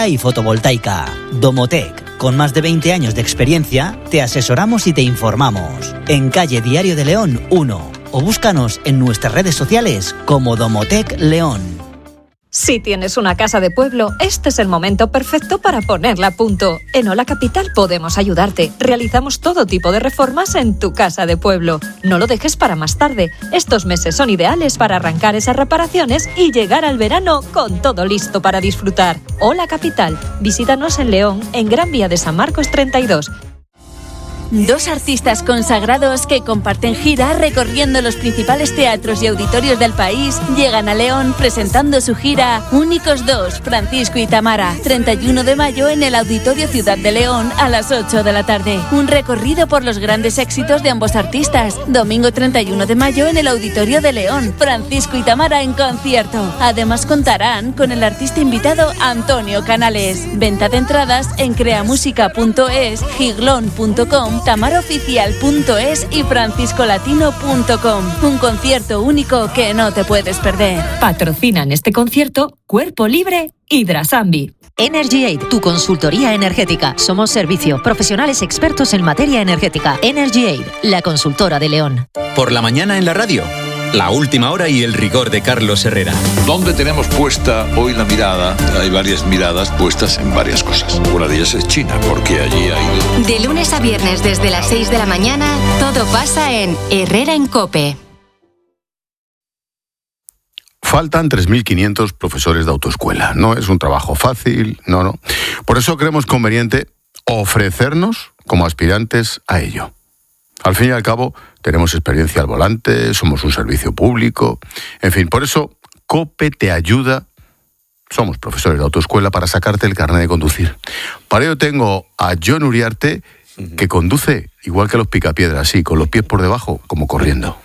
y fotovoltaica. Domotec, con más de 20 años de experiencia, te asesoramos y te informamos. En calle Diario de León 1 o búscanos en nuestras redes sociales como Domotec León. Si tienes una casa de pueblo, este es el momento perfecto para ponerla a punto. En Hola Capital podemos ayudarte. Realizamos todo tipo de reformas en tu casa de pueblo. No lo dejes para más tarde. Estos meses son ideales para arrancar esas reparaciones y llegar al verano con todo listo para disfrutar. Hola Capital. Visítanos en León, en Gran Vía de San Marcos 32. Dos artistas consagrados que comparten gira recorriendo los principales teatros y auditorios del país llegan a León presentando su gira Únicos Dos, Francisco y Tamara, 31 de mayo en el Auditorio Ciudad de León a las 8 de la tarde. Un recorrido por los grandes éxitos de ambos artistas. Domingo 31 de mayo en el Auditorio de León, Francisco y Tamara en concierto. Además contarán con el artista invitado Antonio Canales. Venta de entradas en creamusica.es, giglon.com, tamaraoficial.es y franciscolatino.com. Un concierto único que no te puedes perder. Patrocinan este concierto Cuerpo Libre y Drasambi. Energy Aid, tu consultoría energética. Somos servicio, profesionales expertos en materia energética. Energy Aid, la consultora de León. Por la mañana en la radio, la última hora y el rigor de Carlos Herrera. ¿Dónde tenemos puesta hoy la mirada? Hay varias miradas puestas en varias cosas. Una de ellas es China, porque allí hay... De lunes a viernes desde las 6 de la mañana, todo pasa en Herrera en COPE. Faltan 3.500 profesores de autoescuela. No es un trabajo fácil, no. Por eso creemos conveniente ofrecernos como aspirantes a ello. Al fin y al cabo, tenemos experiencia al volante, somos un servicio público, en fin, por eso COPE te ayuda. Somos profesores de autoescuela para sacarte el carnet de conducir. Para ello tengo a John Uriarte, que conduce igual que los picapiedras, sí, con los pies por debajo, como corriendo.